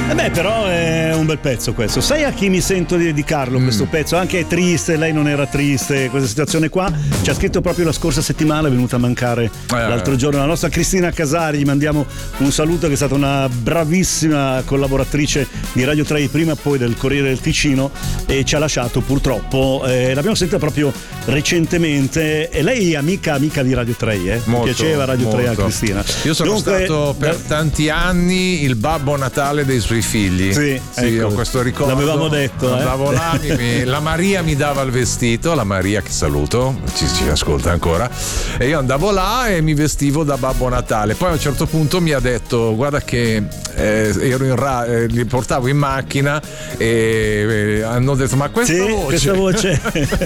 Beh, però è un bel pezzo questo. Sai a chi mi sento di dedicarlo questo pezzo? Anche è triste, lei non era triste, questa situazione qua. Ci ha scritto proprio la scorsa settimana, è venuta a mancare l'altro giorno la nostra Cristina Casari. Gli mandiamo un saluto, che è stata una bravissima collaboratrice di Radio 3 prima, poi del Corriere del Ticino, e ci ha lasciato purtroppo. L'abbiamo sentita proprio recentemente, e lei è amica di Radio 3, molto, mi piaceva Radio 3 a molto. Cristina. Io sono stato per tanti anni il Babbo Natale dei suoi figli. Sì, ecco, ho questo ricordo. l'avevamo detto. Andavo là, la Maria mi dava il vestito, la Maria che saluto, ci ascolta ancora, e io andavo là e mi vestivo da Babbo Natale. Poi a un certo punto mi ha detto: guarda che ero li portavo in macchina e hanno detto: ma questa voce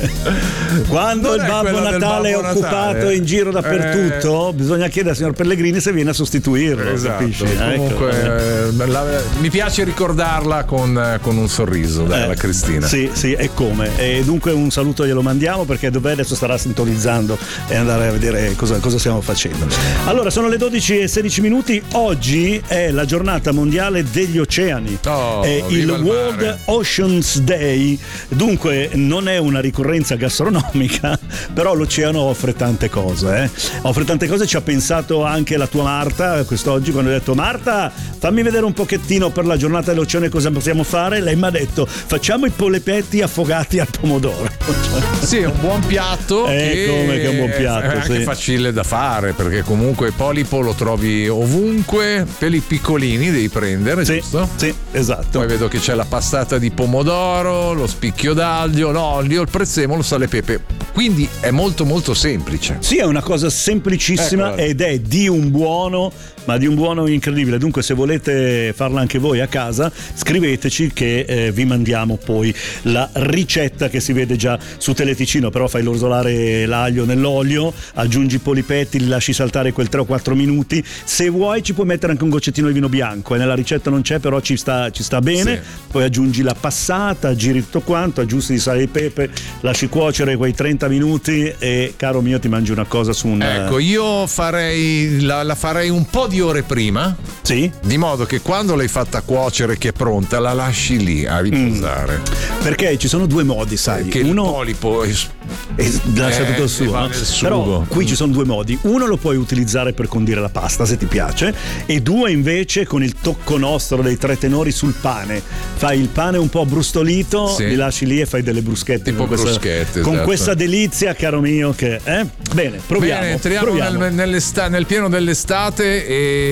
quando il Babbo Natale è occupato in giro dappertutto, bisogna chiedere al signor Pellegrini se viene a sostituirlo. Esatto. Capisci? Comunque mi piace ricordarla con un sorriso, la Cristina. Sì, è come. E dunque un saluto glielo mandiamo, perché dov'è adesso starà sintonizzando e andare a vedere cosa stiamo facendo. Allora, sono le 12:16. Oggi è la giornata mondiale degli oceani, è il World Oceans Day. Dunque non è una ricorrenza gastronomica, però l'oceano offre tante cose. Ci ha pensato anche la tua Marta quest'oggi, quando ho detto: Marta, fammi vedere un pochettino per la giornata dell'oceano cosa possiamo fare. Lei mi ha detto: facciamo i polpetti affogati al pomodoro. Sì, è un buon piatto. Come che è un buon piatto, è anche facile da fare, perché comunque il polipo lo trovi ovunque, peli piccolini devi prendere, giusto? Sì, esatto. Poi vedo che c'è la passata di pomodoro, lo spicchio d'aglio, l'olio, il prezzemolo, sale e pepe. Quindi è molto molto semplice. Sì, è una cosa semplicissima, ed è di un buono, ma di un buono incredibile. Dunque, se volete farla anche voi a casa, scriveteci che vi mandiamo poi la ricetta che si vede già su Teleticino. Però fai rosolare l'aglio nell'olio, aggiungi i polipetti, li lasci saltare quel 3 o 4 minuti. Se vuoi ci puoi mettere anche un goccetino di vino bianco, nella ricetta non c'è, però ci sta bene. Sì. Poi aggiungi la passata, giri tutto quanto, aggiusti di sale e pepe, lasci cuocere quei 30 minuti e, caro mio, ti mangi una cosa su un... Ecco, io farei la farei un po' di ore prima, sì, di modo che quando l'hai fatta cuocere, che è pronta, la lasci lì a riposare. Perché ci sono due modi, sai, che uno il polipo lascia tutto il suo, però qui ci sono due modi. Uno lo puoi utilizzare per condire la pasta, se ti piace, e due invece con il tocco nostro dei tre tenori sul pane. Fai il pane un po' brustolito, li lasci lì e fai delle bruschette, tipo con questa delizia, caro mio, che bene, proviamo. Bene, entriamo nel pieno dell'estate,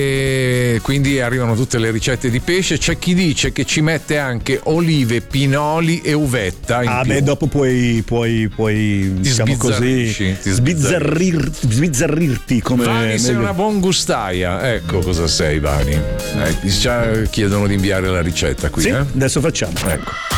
e quindi arrivano tutte le ricette di pesce. C'è chi dice che ci mette anche olive, pinoli e uvetta in più. Dopo puoi diciamo così, sbizzarrirti come Vani, sei una buon gustaia. Ecco cosa sei, Vani. Già chiedono di inviare la ricetta qui. Sì, adesso facciamo. Ecco.